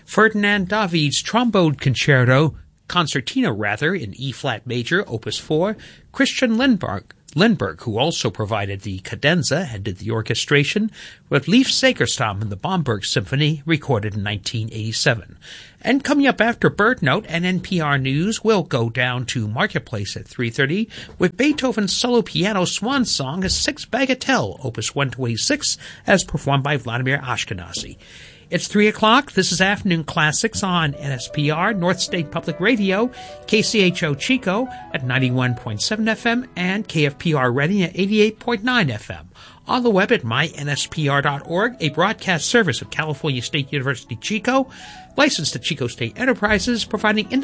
Ferdinand David's Trombone Concerto, Concertina in E-flat major, Opus 4, Christian Lindberg, who also provided the cadenza and did the orchestration, with Leif Segerstam in the Bomberg Symphony, recorded in 1987. And coming up after Bird Note and NPR News, we'll go down to Marketplace at 3:30 with Beethoven's solo piano swan song, a Six Bagatelle, Opus 126, as performed by Vladimir Ashkenazy. It's 3 o'clock. This is Afternoon Classics on NSPR, North State Public Radio, KCHO Chico at 91.7 FM and KFPR Reading at 88.9 FM. On the web at mynspr.org, a broadcast service of California State University Chico, licensed to Chico State Enterprises, providing